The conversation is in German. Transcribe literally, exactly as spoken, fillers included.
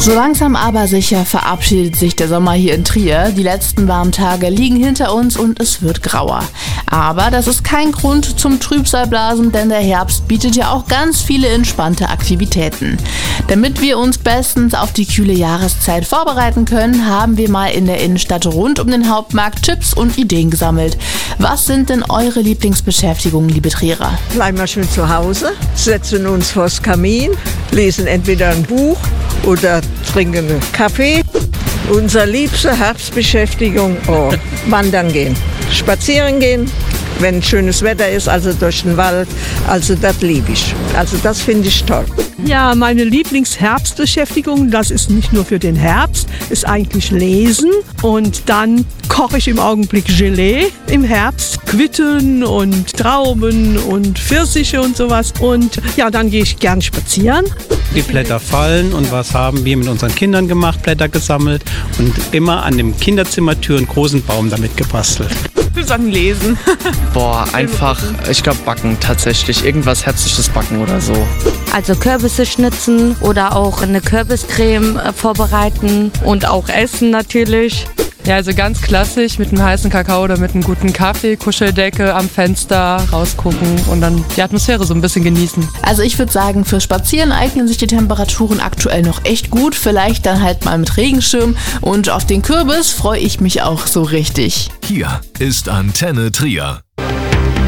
So langsam aber sicher verabschiedet sich der Sommer hier in Trier. Die letzten warmen Tage liegen hinter uns und es wird grauer. Aber das ist kein Grund zum Trübsalblasen, denn der Herbst bietet ja auch ganz viele entspannte Aktivitäten. Damit wir uns bestens auf die kühle Jahreszeit vorbereiten können, haben wir mal in der Innenstadt rund um den Hauptmarkt Tipps und Ideen gesammelt. Was sind denn eure Lieblingsbeschäftigungen, liebe Trierer? Bleiben wir schön zu Hause, setzen uns vors Kamin, lesen entweder ein Buch oder trinken einen Kaffee. Unsere liebste Herbstbeschäftigung, oh, wandern gehen, spazieren gehen, wenn schönes Wetter ist, also durch den Wald, also das liebe ich. Also das finde ich toll. Ja, meine Lieblingsherbstbeschäftigung, das ist nicht nur für den Herbst, ist eigentlich Lesen. Und dann koche ich im Augenblick Gelee im Herbst, Quitten und Trauben und Pfirsiche und sowas. Und ja, dann gehe ich gern spazieren. Die Blätter fallen und was haben wir mit unseren Kindern gemacht? Blätter gesammelt und immer an dem Kinderzimmertür einen großen Baum damit gebastelt. Sachen lesen. Boah, einfach, ich glaube backen tatsächlich. Irgendwas Herzliches backen oder so. Also Kürbisse schnitzen oder auch eine Kürbiscreme äh, vorbereiten und auch essen natürlich. Ja, also ganz klassisch mit einem heißen Kakao oder mit einem guten Kaffee, Kuscheldecke am Fenster, rausgucken und dann die Atmosphäre so ein bisschen genießen. Also ich würde sagen, für Spazieren eignen sich die Temperaturen aktuell noch echt gut. Vielleicht dann halt mal mit Regenschirm und auf den Kürbis freue ich mich auch so richtig. Hier ist Antenne Trier.